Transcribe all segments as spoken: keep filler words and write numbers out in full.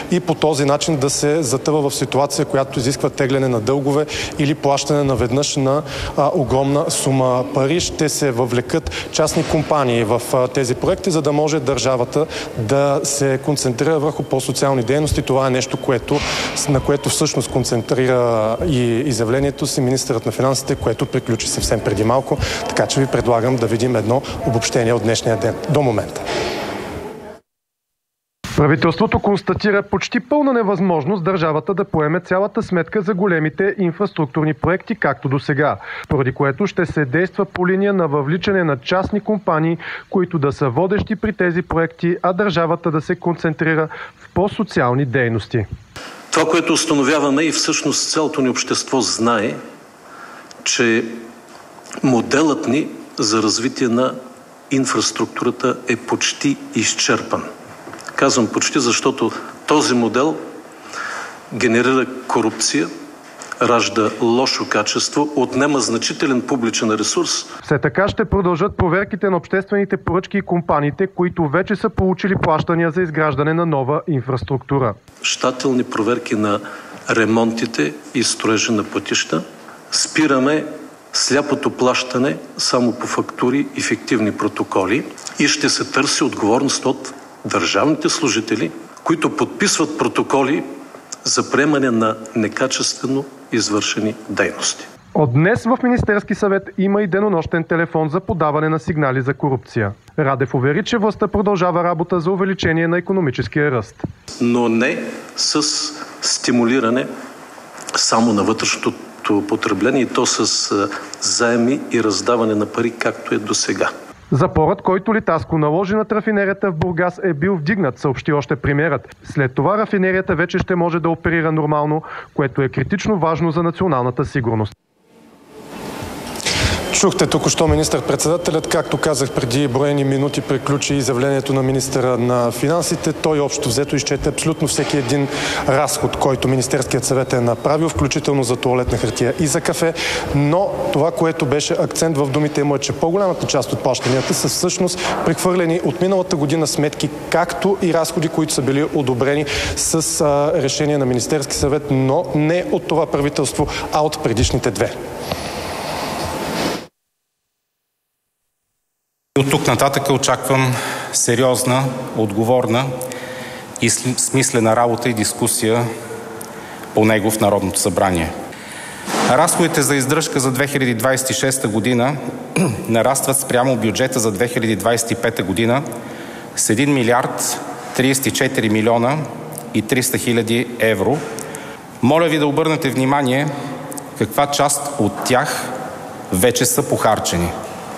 и по този начин да се затъва в ситуация, която изисква тегляне на дългове или плащане наведнъж на а, огромна сума пари. Ще се въвлекат частни компании в а, тези проекти, за да може държавата да се концентрира върху по-социални дейности. Това е нещо, което, на което всъщност концентрира и изявлението си министърът на финансите, което приключи съвсем преди малко. Така че ви предлагам да видим едно обобщение от днешния ден до момента. Правителството констатира почти пълна невъзможност държавата да поеме цялата сметка за големите инфраструктурни проекти, както до сега, поради което ще се действа по линия на въвличане на частни компании, които да са водещи при тези проекти, а държавата да се концентрира в по-социални дейности. Това, което установяваме и всъщност цялото ни общество знае, че моделът ни за развитие на инфраструктурата е почти изчерпан. Казвам почти, защото този модел генерира корупция, ражда лошо качество, отнема значителен публичен ресурс. Все така ще продължат проверките на обществените поръчки и компаниите, които вече са получили плащания за изграждане на нова инфраструктура. Щателни проверки на ремонтите и строежа на пътища. Спираме сляпото плащане само по фактури и фиктивни протоколи и ще се търси отговорност от държавните служители, които подписват протоколи за приемане на некачествено извършени дейности. От днес в Министерски съвет има и денонощен телефон за подаване на сигнали за корупция. Радев увери, че властта продължава работа за увеличение на икономическия ръст. Но не с стимулиране само на вътрешното потребление, и то с заеми и раздаване на пари, както е до сега. Запорът, който Литаско наложи над рафинерията в Бургас, е бил вдигнат, съобщи още премиерът. След това рафинерията вече ще може да оперира нормално, което е критично важно за националната сигурност. Чухте току-що министър-председателят, както казах преди броени минути, приключи изявлението на министъра на финансите. Той общо взето изчете абсолютно всеки един разход, който Министерският съвет е направил, включително за тоалетна хартия и за кафе. Но това, което беше акцент в думите му, е, че по-голямата част от плащанията са всъщност прехвърлени от миналата година сметки, както и разходи, които са били одобрени с а, решение на Министерски съвет, но не от това правителство, а от предишните две. От тук нататък очаквам сериозна, отговорна и смислена работа и дискусия по него в Народното събрание. Разходите за издръжка за две хиляди двадесет и шеста година нарастват спрямо бюджета за две хиляди двадесет и пета година с един милиард тридесет и четири милиона и триста хиляди евро. Моля ви да обърнете внимание каква част от тях вече са похарчени.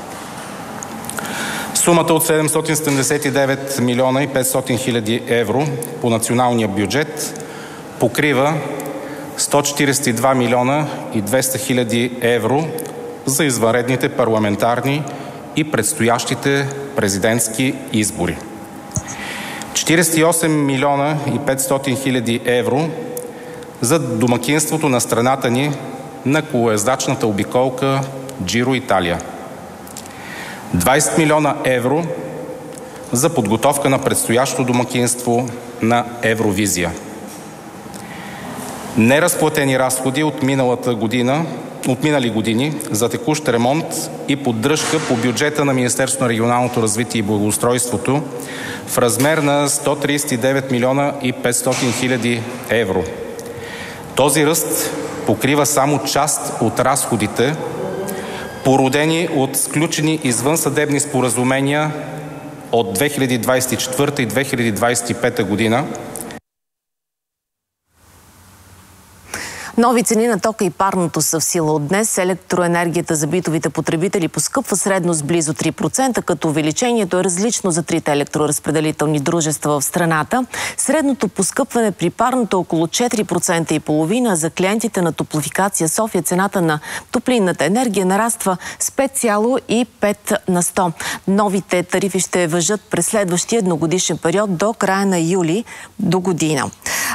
Сумата от седемстотин седемдесет и девет милиона и петстотин хиляди евро по националния бюджет покрива сто четиридесет и два милиона и двеста хиляди евро за извънредните парламентарни и предстоящите президентски избори. четиридесет и осем милиона и петстотин хиляди евро за домакинството на страната ни на колоездачната обиколка Джиро Италия. двадесет милиона евро за подготовка на предстоящо домакинство на Евровизия. Неразплатени разходи от миналата година, от минали години за текущ ремонт и поддръжка по бюджета на Министерството на регионалното развитие и благоустройството в размер на сто тридесет и девет милиона и петстотин хиляди евро. Този ръст покрива само част от разходите, породени от сключени извънсъдебни споразумения от две хиляди двадесет и четвърта и две хиляди двадесет и пета година. Нови цени на тока и парното са в сила от днес. Електроенергията за битовите потребители поскъпва средно с близо три процента, като увеличението е различно за трите електроразпределителни дружества в страната. Средното поскъпване при парното е около четири процента и половина. За клиентите на Топлофикация София цената на топлинната енергия нараства с пет цяло и пет на сто. Новите тарифи ще важат през следващия едногодишен период до края на юли до година.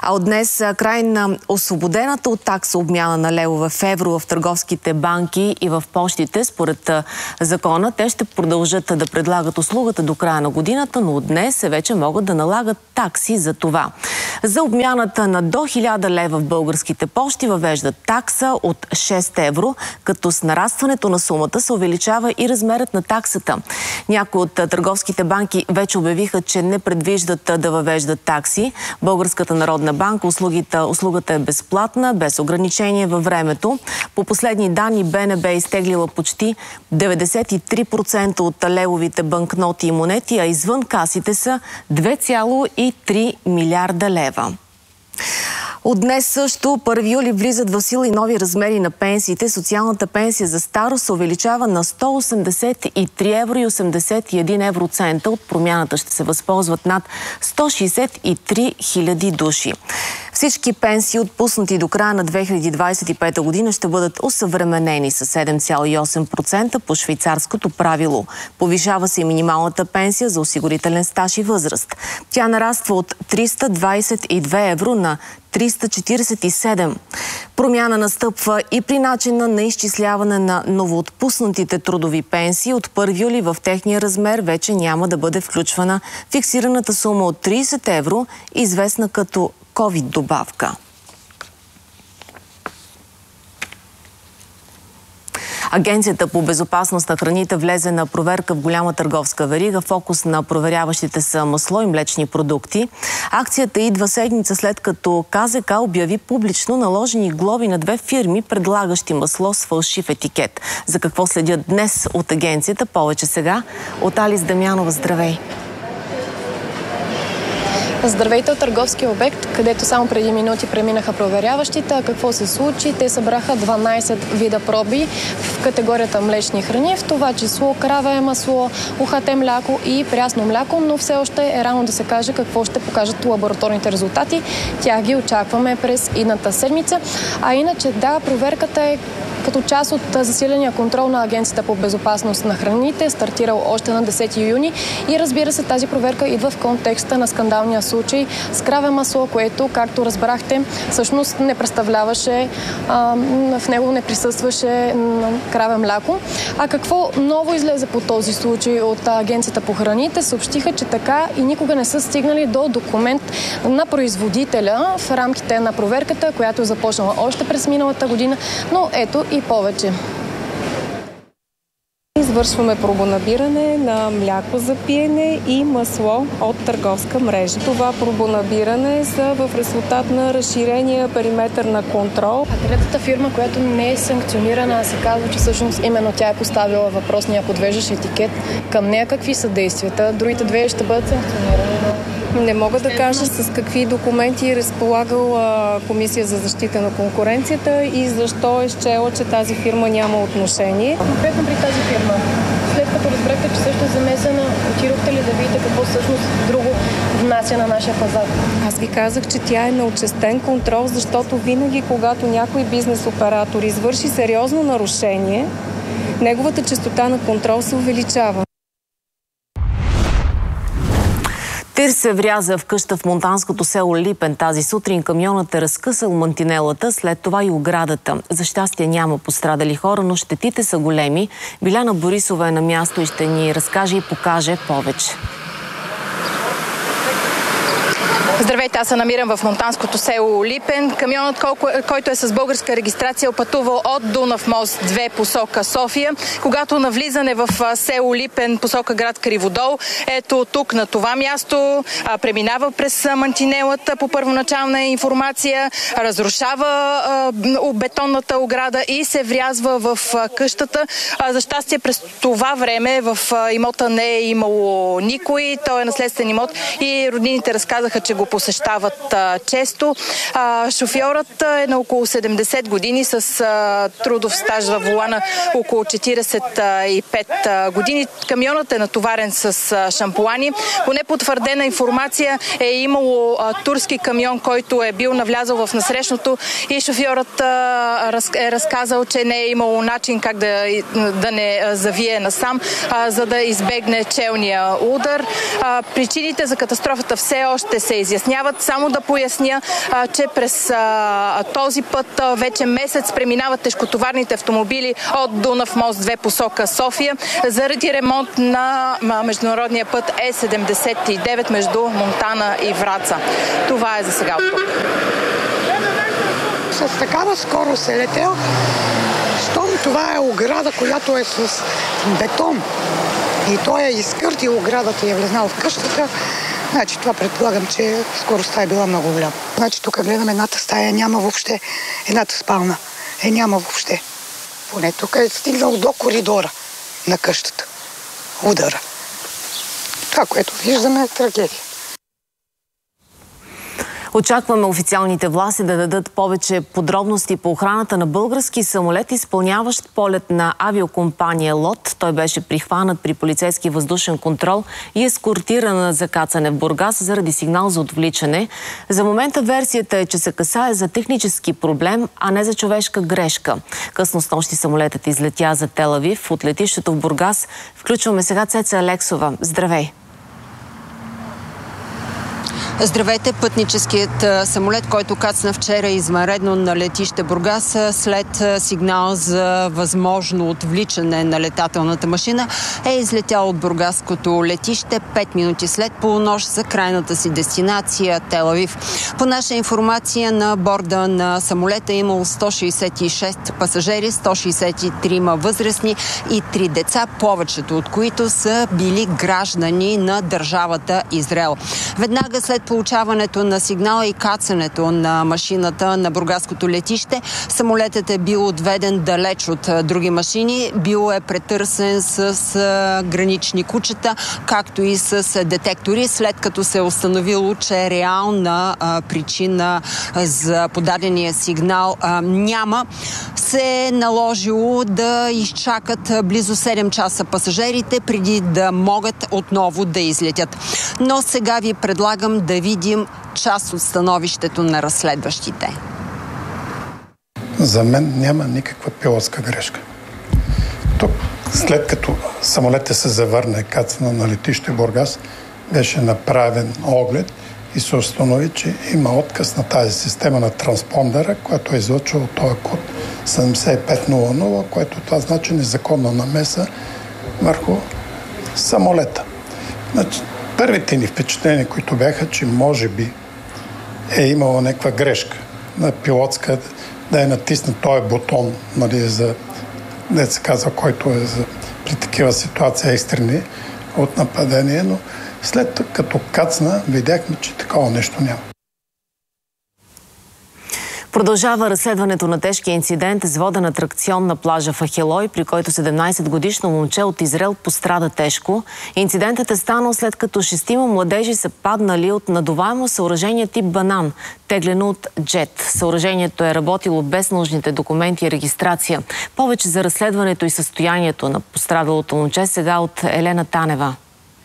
А от днес край на освободената от такса обмяна на левове в евро в търговските банки и в пощите. Според закона те ще продължат да предлагат услугата до края на годината, но от днес вече могат да налагат такси за това. За обмяната на до хиляда лева в българските пощи въвеждат такса от шест евро, като с нарастването на сумата се увеличава и размерът на таксата. Някои от търговските банки вече обявиха, че не предвиждат да въвеждат такси. Българската народна банка услугата, услугата е безплатна, без ограничение във времето. По последни данни БНБ е изтеглила почти деветдесет и три процента от левовите банкноти и монети, а извън касите са две цяло и три милиарда лева. От днес също, първи юли, влизат в сила и нови размери на пенсиите. Социалната пенсия за старост се увеличава на сто осемдесет и три евро и осемдесет и един евроцента. От промяната ще се възползват над сто шейсет и три хиляди души. Всички пенсии, отпуснати до края на две хиляди двадесет и пета година, ще бъдат осъвременени с седем цяло и осем процента по швейцарското правило. Повишава се и минималната пенсия за осигурителен стаж и възраст. Тя нараства от триста двадесет и две евро на триста четиридесет и седем. Промяна настъпва и при начина на изчисляване на новоотпуснатите трудови пенсии. От първи юли в техния размер вече няма да бъде включвана фиксираната сума от тридесет евро, известна като ковид добавка. Агенцията по безопасност на храните влезе на проверка в голяма търговска верига. Фокус на проверяващите са масло и млечни продукти. Акцията идва седмица след като КЗК обяви публично наложени глоби на две фирми, предлагащи масло с фалшив етикет. За какво следят днес от агенцията? Повече сега от Алис Дамянова. Здравей! Здравейте от търговския обект, където само преди минути преминаха проверяващите. А какво се случи? Те събраха дванадесет вида проби в категорията млечни храни, в това число краве масло, ухате мляко и прясно мляко, но все още е рано да се каже какво ще покажат лабораторните резултати. Тях ги очакваме през идната седмица. А иначе да, проверката е като част от засиления контрол на Агенцията по безопасност на храните, стартирал още на десети юни, и разбира се, тази проверка идва в контекста на скандалния случай с краве масло, което, както разбрахте, всъщност не представляваше, а, в него не присъстваше краве мляко. А какво ново излезе по този случай от Агенцията по храните? Съобщиха, че така и никога не са стигнали до документ на производителя в рамките на проверката, която е започнала още през миналата година, но ето и повече. Извършваме пробонабиране на мляко за пиене и масло от търговска мрежа. Това пробонабиране е в резултат на разширения периметър на контрол. А третата фирма, която не е санкционирана, се казва, че всъщност именно тя е поставила въпросния подвеждащ етикет. Към нея какви са действията? Другите две ще бъдат санкционирани. Не мога да кажа с какви документи е разполагала Комисия за защита на конкуренцията и защо е счела, че тази фирма няма отношение. Конкретно при тази фирма, след като разбрахте, че също е замесена, отидохте ли да видите какво всъщност друго внася на нашия пазар? Аз ви казах, че тя е на отчестен контрол, защото винаги, когато някой бизнес оператор извърши сериозно нарушение, неговата честота на контрол се увеличава. Тир се вряза в къща в монтанското село Липен тази сутрин. Камионът е разкъсал мантинелата, след това и оградата. За щастие няма пострадали хора, но щетите са големи. Биляна Борисова е на място и ще ни разкаже и покаже повече. Здравейте, аз се намирам в монтанското село Липен. Камионът, който е с българска регистрация, опътувал от Дунав мост две посока София. Когато на влизане в село Липен посока град Криводол, ето тук на това място, преминава през мантинелата по първоначална информация, разрушава бетонната ограда и се врязва в къщата. За щастие през това време в имота не е имало никой. Той е наследствен имот и роднините разказаха, че го посещават а, често. А, шофьорът е на около седемдесет години с а, трудов стаж във волана около четиридесет и пет години. Камионът е натоварен с а, шампуани. По непотвърдена информация е имало а, турски камион, който е бил навлязал в насрещното и шофьорът а, раз, е разказал, че не е имало начин как да, да не завие насам, а, за да избегне челния удар. А, причините за катастрофата все още се изясняват. изясняват. Само да поясня, че през този път вече месец преминават тежкотоварните автомобили от Дунав мост две посока София заради ремонт на международния път Е седемдесет и девет между Монтана и Враца. Това е за сега от тук. С такава скорост е летел, щом това е ограда, която е с бетон и той е изкъртил оградата и е влезнал в къщата, значи това предполагам, че скоростта е била много голяма. Значи тук гледам едната стая, няма въобще, едната спална, е няма въобще. Поне тук е стигнал до коридора на къщата. Удара. Това, което виждаме, е трагедия. Очакваме официалните власти да дадат повече подробности по охраната на български самолет, изпълняващ полет на авиокомпания ЛОТ. Той беше прихванат при полицейски въздушен контрол и ескортиран за кацане в Бургас заради сигнал за отвличане. За момента версията е, че се касае за технически проблем, а не за човешка грешка. Късно снощи самолетът излетя за Тел Авив от летището в Бургас. Включваме сега Цеца Алексова. Здравей! Здравейте! Пътническият самолет, който кацна вчера извънредно на летище Бургас след сигнал за възможно отвличане на летателната машина, е излетял от бургаското летище пет минути след полунощ за крайната си дестинация Тел Авив. По наша информация, на борда на самолета е имало сто шейсет и шест пасажери, сто шейсет и три възрастни и три деца, повечето от които са били граждани на държавата Израел. Веднага след получаването на сигнала и кацането на машината на бургаското летище, самолетът е бил отведен далеч от други машини, бил е претърсен с гранични кучета, както и с детектори, след като се е установило, че реална причина за подадения сигнал няма, се е наложило да изчакат близо седем часа пасажирите, преди да могат отново да излетят. Но сега ви предлагам да видим част от становището на разследващите. За мен няма никаква пилотска грешка. Тук, след като самолетът се завърна и кацна на летище Бургас, беше направен оглед и се установи, че има отказ на тази система на транспондера, която е излъчила този код седемдесет и пет нула нула, което това значи незаконна намеса върху самолета. Значи, първите ни впечатления, които бяха, че може би е имала някаква грешка на пилотска, да е натиснат този бутон, нали, за, да се казва, който е за, при такива ситуации екстрени от нападение, но след като кацна, видяхме, че такова нещо няма. Продължава разследването на тежкия инцидент с воден атракцион на плажа в Ахелой, при който седемнайсетгодишно момче от Израел пострада тежко. Инцидентът е станал след като шестима младежи са паднали от надуваемо съоръжение тип банан, теглено от джет. Съоръжението е работило без нужните документи и регистрация. Повече за разследването и състоянието на пострадалото момче сега от Елена Танева.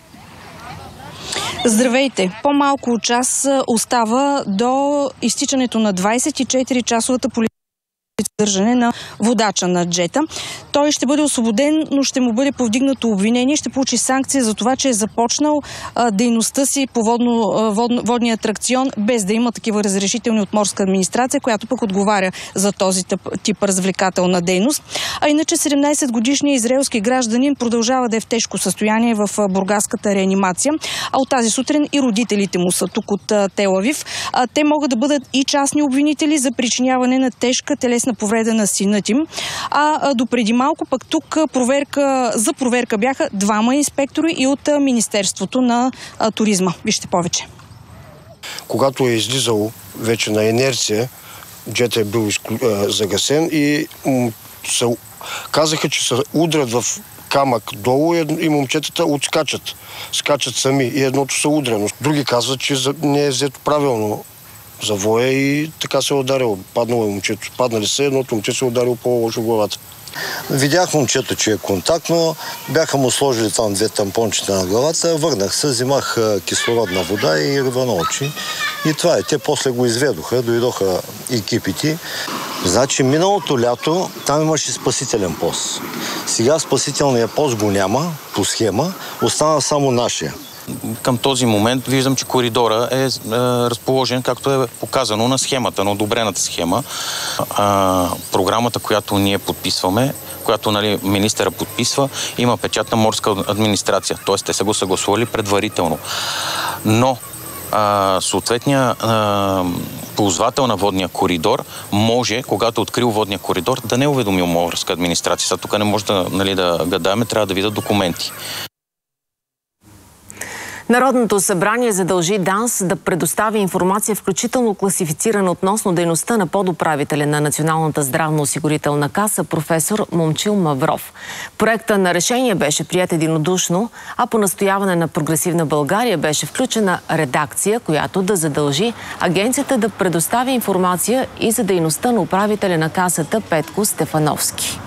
Здравейте! По-малко от час остава до изтичането на двайсет и четири часовата полицейска задържане на водача на джета. Той ще бъде освободен, но ще му бъде повдигнато обвинение. Ще получи санкция за това, че е започнал а, дейността си по водно, а, водно, водния атракцион, без да има такива разрешителни от морска администрация, която пък отговаря за този тип развлекателна дейност. А иначе седемнайсетгодишният израелски гражданин продължава да е в тежко състояние в бургаската реанимация. А от тази сутрин и родителите му са тук от а, Тел Авив. А, те могат да бъдат и частни обвинители за причиняване на тежка телесна повреда на синът им. А, а допреди малко пък тук проверка, за проверка бяха двама инспектори и от а, Министерството на а, туризма. Вижте повече. Когато е излизало вече на инерция, джетът е бил изклю... загасен и м- са... казаха, че се удрят в камък долу и момчетата отскачат. Скачат сами и едното са удрено. Други казват, че не е взето правилно завоя и така се е ударило. Паднало е момчето. Паднали се, едното момче се е ударило по-лошо главата. Видях момчето, че е контактно, бяха му сложили там две тампончета на главата, върнах се, взимах кислородна вода и рвана очи. И това е. Те после го изведоха, дойдоха екипите. Значи миналото лято там имаше спасителен пост. Сега спасителния пост го няма по схема, остана само нашия. Към този момент виждам, че коридора е, е разположен, както е показано на схемата, на одобрената схема. А, програмата, която ние подписваме, която, нали, министъра подписва, има печат на морска администрация. Т.е. те са го съгласували предварително. Но а, съответния а, ползвател на водния коридор може, когато открил водния коридор, да не е уведомил морска администрация. Сега тук не може да, нали, да гадаем, трябва да видят документи. Народното събрание задължи ДАНС да предостави информация, включително класифицирана относно дейността на подуправителя на Националната здравноосигурителна каса професор Момчил Мавров. Проекта на решение беше приет единодушно, а по настояване на Прогресивна България беше включена редакция, която да задължи агенцията да предостави информация и за дейността на управителя на касата Петко Стефановски.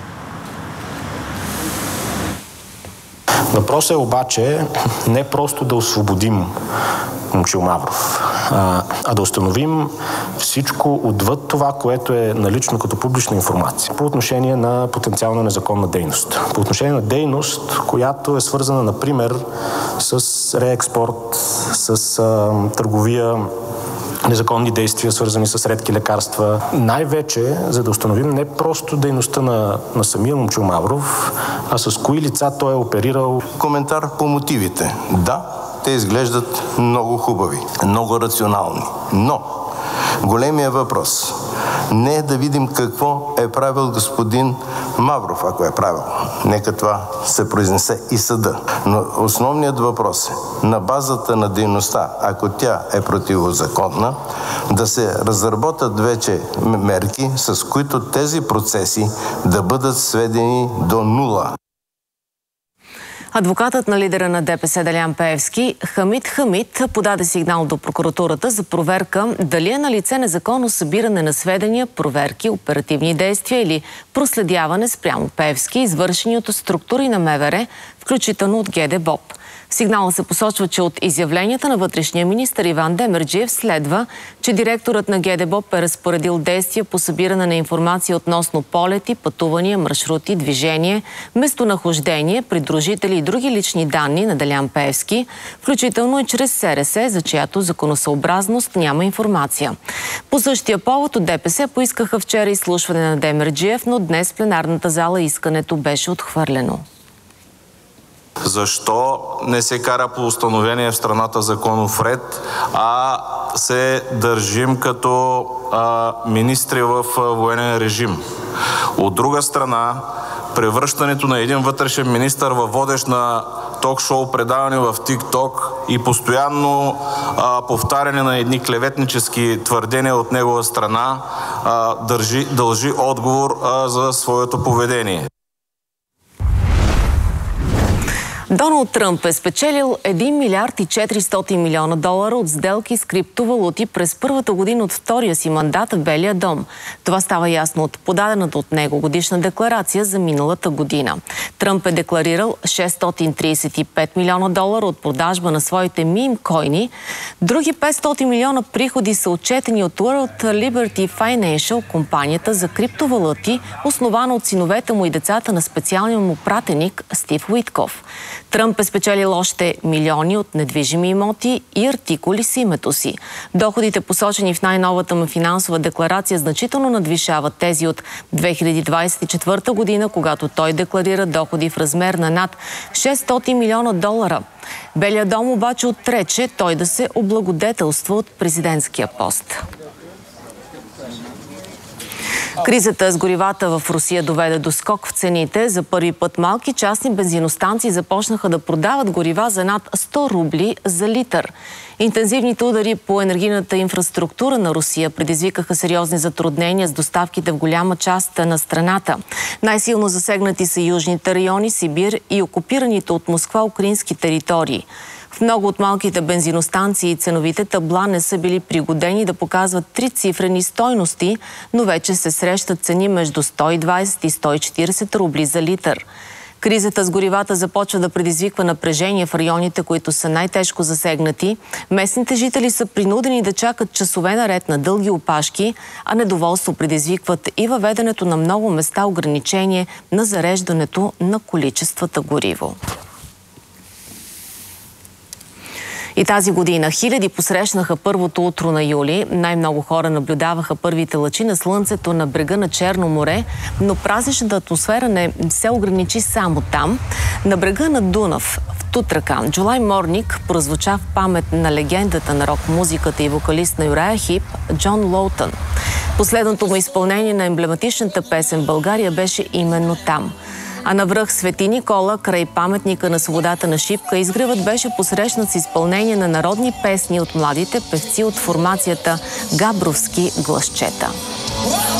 Въпросът е обаче не просто да освободим Момчил Мавров, а, а да установим всичко отвъд това, което е налично като публична информация по отношение на потенциална незаконна дейност. По отношение на дейност, която е свързана, например, с реекспорт, с а, търговия, незаконни действия, свързани с редки лекарства. Най-вече, за да установим не просто дейността на, на самия Момчил Мавров, а с кои лица той е оперирал. Коментар по мотивите. Да, те изглеждат много хубави, много рационални. Но големия въпрос не е да видим какво е правил господин Мавров, ако е правил. Нека това се произнесе и съда. Но основният въпрос е, на базата на дейността, ако тя е противозаконна, да се разработят вече мерки, с които тези процеси да бъдат сведени до нула. Адвокатът на лидера на ДПС Делян Пеевски, Хамид Хамид, подаде сигнал до прокуратурата за проверка дали е на лице незаконно събиране на сведения, проверки, оперативни действия или проследяване спрямо Пеевски, извършени от структури на МВР, включително от ГДБОП. В сигнала се посочва, че от изявленията на вътрешния министър Иван Демерджиев следва, че директорът на ГДБОП е разпоредил действия по събиране на информация относно полети, пътувания, маршрути, движение, местонахождение, придружители и други лични данни на Делян Пеевски, включително и чрез СРС, за чиято законосъобразност няма информация. По същия повод от ДПС поискаха вчера изслушване на Демерджиев, но днес в пленарната зала искането беше отхвърлено. Защо не се кара по установения в страната законов ред, а се държим като а, министри в а, военен режим? От друга страна, превръщането на един вътрешен министър във водещ на ток-шоу предаване в TikTok и постоянно а, повтаряне на едни клеветнически твърдения от негова страна а, държи, дължи отговор а, за своето поведение. Доналд Тръмп е спечелил един милиард и четиристотин милиона долара от сделки с криптовалути през първата година от втория си мандат в Белия дом. Това става ясно от подадената от него годишна декларация за миналата година. Тръмп е декларирал шестстотин тридесет и пет милиона долара от продажба на своите мим-койни. Други петстотин милиона приходи са отчетени от World Liberty Financial, компанията за криптовалути, основана от синовете му и децата на специалния му пратеник Стив Уитков. Тръмп е спечелил още милиони от недвижими имоти и артикули с името си. Доходите, посочени в най-новата му финансова декларация, значително надвишават тези от две хиляди двадесет и четвърта година, когато той декларира доходи в размер на над шестстотин милиона долара. Белия дом обаче отрече той да се облагодетелства от президентския пост. Кризата с горивата в Русия доведе до скок в цените. За първи път малки частни бензиностанции започнаха да продават горива за над сто рубли за литър. Интензивните удари по енергийната инфраструктура на Русия предизвикаха сериозни затруднения с доставките в голяма част на страната. Най-силно засегнати са южните райони, Сибир и окупираните от Москва украински територии. В много от малките бензиностанции ценовите табла не са били пригодени да показват трицифрени стойности, но вече се срещат цени между сто и двадесет и сто и четиридесет рубли за литър. Кризата с горивата започва да предизвиква напрежение в районите, които са най-тежко засегнати. Местните жители са принудени да чакат часове наред на дълги опашки, а недоволство предизвикват и въведенето на много места ограничение на зареждането на количествата гориво. И тази година хиляди посрещнаха първото утро на юли. Най-много хора наблюдаваха първите лъчи на слънцето на брега на Черно море, но празничната атмосфера не се ограничи само там. На брега на Дунав, в Тутракан, July Morning прозвуча в памет на легендата на рок-музиката и вокалист на Юрая Хип, Джон Лоутън. Последното му изпълнение на емблематичната песен в България беше именно там. А на връх Свети Никола, край паметника на свободата на Шипка, изгревът беше посрещнат с изпълнение на народни песни от младите певци от формацията Габровски гласчета.